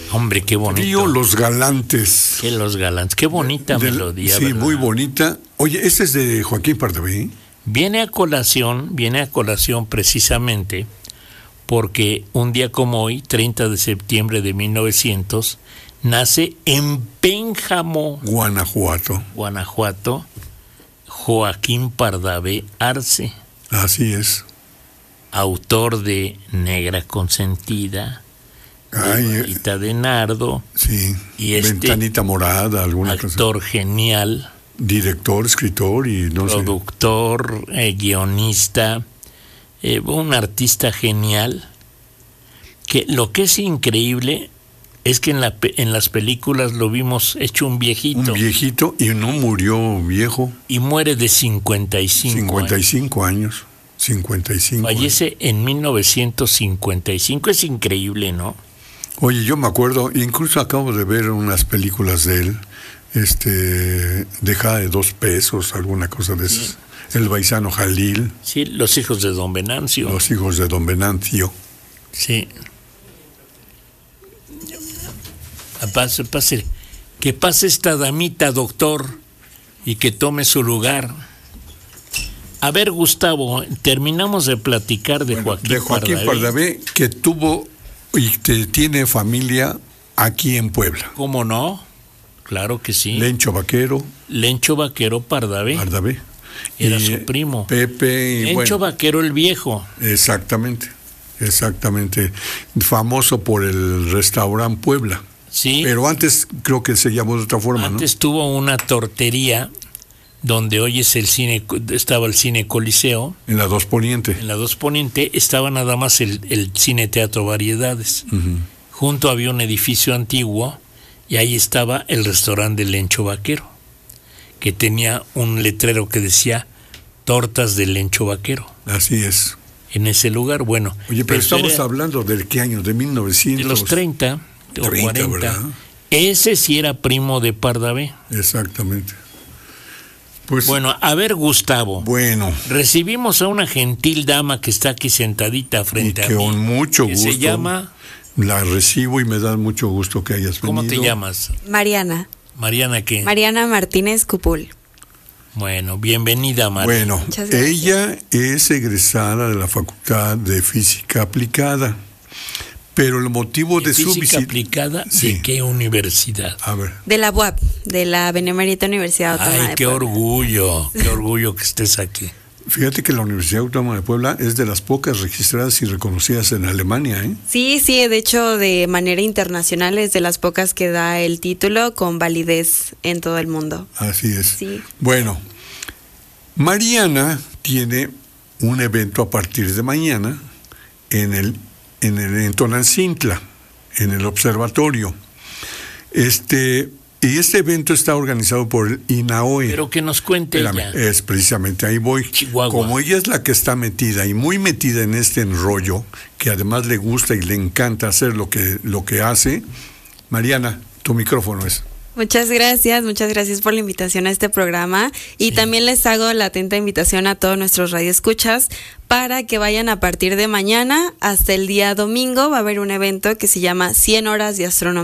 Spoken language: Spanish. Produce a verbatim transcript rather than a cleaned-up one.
Hombre, qué bonito. Trío Los Galantes. Que Los Galantes, qué bonita de, de, melodía. Sí, ¿verdad? muy bonita. Oye, este es de Joaquín Pardavé. Viene a colación, viene a colación precisamente porque un día como hoy, treinta de septiembre de mil novecientos, nace en Pénjamo, Guanajuato. Guanajuato, Joaquín Pardavé Arce. Así es. Autor de Negra Consentida, Ventanita de Nardo. Sí, y este Ventanita Morada, alguna actor cosa. Actor genial. Director, escritor y no productor, sé. Eh, guionista, eh, un artista genial. Que lo que es increíble es que en, la, en las películas lo vimos hecho un viejito. Un viejito y no murió viejo. Y muere de cincuenta y cinco. cincuenta y cinco años. cincuenta y cinco. Fallece años. en mil novecientos cincuenta y cinco. Es increíble, ¿no? Oye, yo me acuerdo, incluso acabo de ver unas películas de él. Este, Dejada de dos pesos, alguna cosa de esas. Sí. El Baizano Jalil. Sí, Los hijos de Don Venancio. Los hijos de Don Venancio. Sí. Pase, pase, que pase esta damita, doctor, y que tome su lugar. A ver, Gustavo, terminamos de platicar de bueno, Joaquín, de Joaquín Pardavé, Pardavé, que tuvo y que tiene familia aquí en Puebla. ¿Cómo no? Claro que sí. Lencho Vaquero. Lencho Vaquero Pardavé. Pardavé. Era y su primo. Pepe. Y Lencho bueno, Vaquero el Viejo. Exactamente, exactamente. Famoso por el restaurante Puebla. Sí. Pero antes creo que se llamó de otra forma, antes ¿no? tuvo una tortería donde hoy es el cine, estaba el Cine Coliseo. En la Dos Poniente. En la Dos Poniente estaba nada más el, el Cine Teatro Variedades. Uh-huh. Junto había un edificio antiguo y ahí estaba el restaurante del Lencho Vaquero, que tenía un letrero que decía Tortas del Lencho Vaquero. Así es. En ese lugar, bueno. Oye, pero estamos era, hablando del qué año, de mil novecientos. De los treinta, treinta o cuarenta. ¿Verdad? Ese sí era primo de Pardavé. Exactamente. Pues, bueno, a ver, Gustavo. Bueno. Recibimos a una gentil dama que está aquí sentadita frente y a que mí. Con mucho que gusto. Se llama. La recibo y me da mucho gusto que hayas venido. ¿Cómo te llamas? Mariana. ¿Mariana qué? Mariana Martínez Cupul. Bueno, bienvenida, Mariana. Bueno, ella es egresada de la Facultad de Física Aplicada, pero el motivo de, ¿De su visita... ¿Física aplicada? Sí. ¿De qué universidad? A ver. De la U A P, de la Benemérita Universidad Autónoma Ay, de qué Puebla. orgullo, qué orgullo que estés aquí. Fíjate que la Universidad Autónoma de Puebla es de las pocas registradas y reconocidas en Alemania, ¿eh? Sí, sí, de hecho, de manera internacional es de las pocas que da el título con validez en todo el mundo. Así es. Sí. Bueno, Mariana tiene un evento a partir de mañana en el en el en Tonantzintla, en el observatorio. Este Y este evento está organizado por el INAOE. Pero que nos cuente Espérame, ella. Es precisamente, ahí voy. Chihuahua. Como ella es la que está metida y muy metida en este enrollo, que además le gusta y le encanta hacer lo que, lo que hace, Mariana, tu micrófono es. Muchas gracias, muchas gracias por la invitación a este programa y sí. También les hago la atenta invitación a todos nuestros radioescuchas para que vayan a partir de mañana hasta el día domingo. Va a haber un evento que se llama cien horas de astronomía